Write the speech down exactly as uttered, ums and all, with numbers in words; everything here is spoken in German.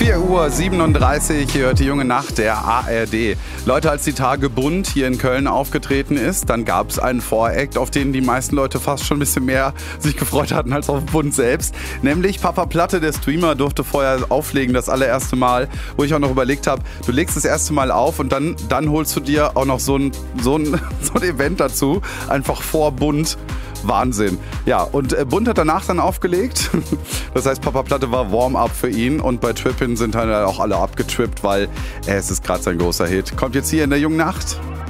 vier Uhr siebenunddreißig, ihr hört die junge Nacht der A R D. Leute, als die Tage Bund hier in Köln aufgetreten ist, dann gab es einen Voract, auf den die meisten Leute fast schon ein bisschen mehr sich gefreut hatten als auf Bund selbst. Nämlich Papa Platte, der Streamer, durfte vorher auflegen, das allererste Mal, wo ich auch noch überlegt habe, du legst das erste Mal auf und dann, dann holst du dir auch noch so ein, so ein, so ein Event dazu, einfach vor Bund. Wahnsinn. Ja, und äh, Bund hat danach dann aufgelegt. Das heißt, Papa Platte war Warm-up für ihn und bei Trippin sind halt auch alle abgetrippt, weil äh, es ist gerade sein großer Hit. Kommt jetzt hier in der jungen Nacht.